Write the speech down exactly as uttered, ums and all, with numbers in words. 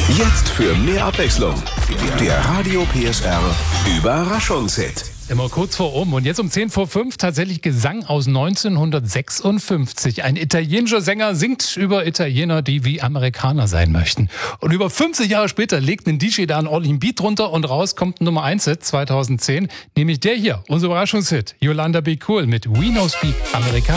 Jetzt für mehr Abwechslung. Der Radio P S R Überraschungshit. Immer kurz vor um und jetzt um zehn vor fünf tatsächlich Gesang aus neunzehnhundertsechsundfünfzig. Ein italienischer Sänger singt über Italiener, die wie Amerikaner sein möchten. Und über fünfzig Jahre später legt ein D J da einen ordentlichen Beat drunter und raus kommt ein Nummer eins Hit zweitausendzehn, nämlich der hier, unser Überraschungshit, Yolanda Be Cool mit We No Speak Americano.